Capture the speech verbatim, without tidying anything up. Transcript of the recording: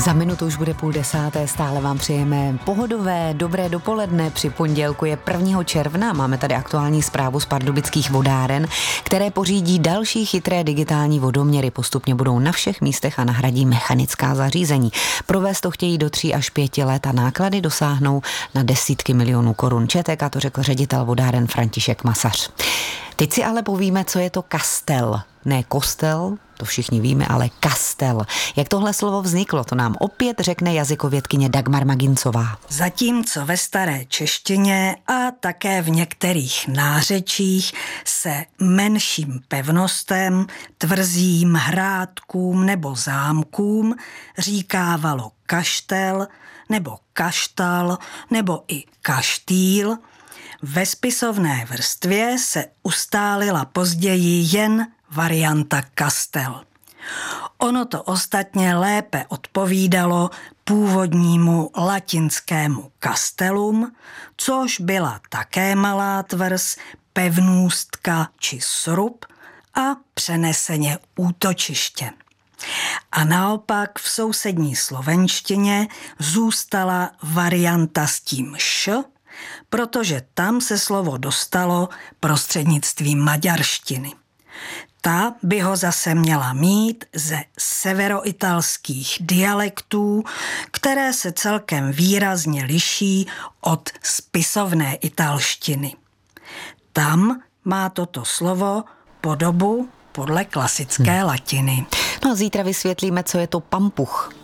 Za minutu už bude půl desáté, stále vám přejeme pohodové, dobré dopoledne. Při pondělku je prvního června, máme tady aktuální zprávu z pardubických vodáren, které pořídí další chytré digitální vodoměry. Postupně budou na všech místech a nahradí mechanická zařízení. Provést to chtějí do tří až pěti let a náklady dosáhnou na desítky milionů korun. Četek, a to řekl ředitel vodáren František Masař. Teď si ale povíme, co je to kastel. Ne kostel, to všichni víme, ale kastel. Jak tohle slovo vzniklo, to nám opět řekne jazykovědkyně Dagmar Magincová. Zatímco ve staré češtině a také v některých nářečích se menším pevnostem, tvrzím, hrádkům nebo zámkům říkávalo kaštel nebo kaštal nebo i kaštýl, ve spisovné vrstvě se ustálila později jen varianta kastel. Ono to ostatně lépe odpovídalo původnímu latinskému castellum, což byla také malá tvrz, pevnůstka či srub a přeneseně útočiště. A naopak v sousední slovenštině zůstala varianta s tím š, protože tam se slovo dostalo prostřednictvím maďarštiny. Ta by ho zase měla mít ze severoitalských dialektů, které se celkem výrazně liší od spisovné italštiny. Tam má toto slovo podobu podle klasické latiny. No a zítra vysvětlíme, co je to pampuch.